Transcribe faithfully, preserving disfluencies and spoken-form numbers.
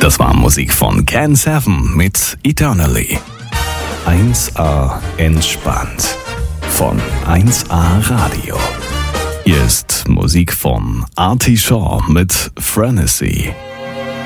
Das war Musik von Can Seven mit Eternally. eins A entspannt von eins A Radio. Hier ist Musik von Artie Shaw mit Frenesy.